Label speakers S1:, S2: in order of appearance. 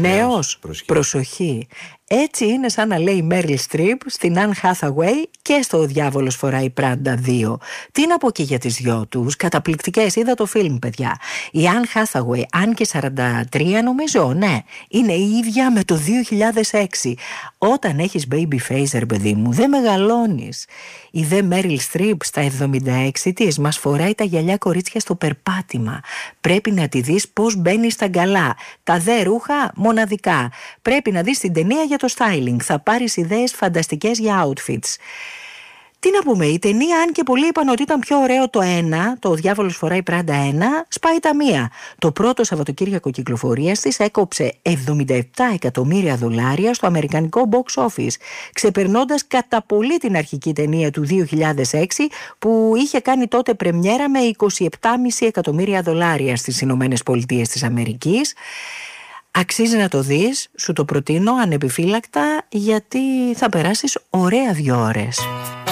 S1: Νέος, προσοχή. Έτσι είναι σαν να λέει η Μέριλ Στριπ στην Anne Hathaway και στο «Ο διάβολος φοράει Πράντα 2». Τι να πω και για τις δυο τους, καταπληκτικές, είδα το φιλμ παιδιά. Η Anne Hathaway, αν και 43 νομίζω, ναι, είναι η ίδια με το 2006. Όταν έχεις baby face, ρε παιδί μου, δεν μεγαλώνεις. Η δε Μέριλ Στριπ στα 76 της μας φοράει τα γυαλιά κορίτσια στο περπάτημα. Πρέπει να τη δεις πώς μπαίνει στα γκαλά. Τα δε ρούχα μοναδικά. Πρέπει να δεις την ταινία για το styling. Θα πάρεις ιδέες φανταστικές για outfits. Τι να πούμε, η ταινία, αν και πολλοί είπαν ότι ήταν πιο ωραίο το 1, το «Ο διάβολος φοράει Πράντα 1», σπάει τα μία. Το πρώτο Σαββατοκύριακο κυκλοφορίας της έκοψε $77 εκατομμύρια στο αμερικανικό box office, ξεπερνώντας κατά πολύ την αρχική ταινία του 2006 που είχε κάνει τότε πρεμιέρα με $27,5 εκατομμύρια στις Ηνωμένες Πολιτείες της Αμερικής. Αξίζει να το δεις, σου το προτείνω ανεπιφύλακτα, γιατί θα περάσεις ωραία 2 ώρες.